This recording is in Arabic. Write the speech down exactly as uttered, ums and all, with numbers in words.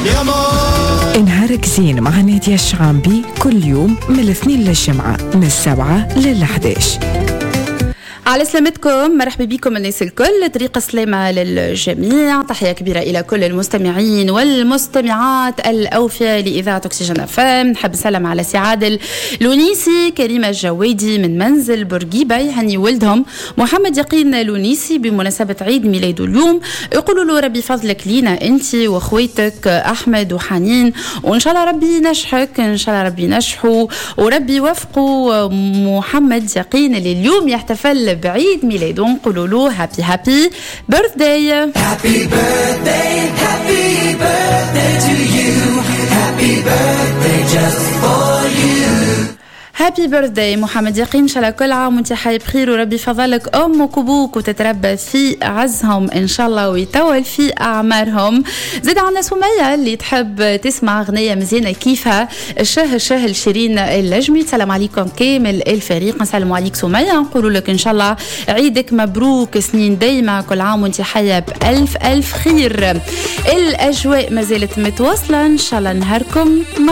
نهارك زين مع نادية الشعامبي كل يوم من الاثنين للجمعة من السبعة للحداش. على سلامتكم، مرحبا بكم الناس الكل، طريقة سلامة للجميع، تحية كبيرة إلى كل المستمعين والمستمعات الأوفياء لإذاعة أكسجين اف ام. نحب نسلم على سي عادل لونيسي، كريمة الجويدي من منزل بورقيبة يهني ولدهم محمد يقين لونيسي بمناسبة عيد ميلاده اليوم، يقولوا له ربي فضلك لينا أنت وأخويتك أحمد وحنين، وإن شاء الله ربي ينجحك، إن شاء الله ربي ينجحوا وربي يوفقوا محمد يقين اللي اليوم يحتفل بعيد ميلاده. نقولوا له هابي هابي بيرثداي. هابي بيرثداي هابي بيرثداي تو يو، هابي بيرثداي جاست فور يو. هابي بيرثداي محمد يقين، ان شاء الله كل عام وانت حي بخير وربي فضلك امك وابوك وتتربى في عزهم ان شاء الله ويطول في اعمارهم. زاد عنا سميه اللي تحب تسمع اغنيه مزيانه كيفها الشه الشه لشيرين اللجمي. السلام عليكم كامل الفريق، نسلم عليك سميه، نقولوا لك ان شاء الله عيدك مبروك، سنين دايما، كل عام وانت حيه بالف الف خير. الاجواء ما زالت متواصله، ان شاء الله نهاركم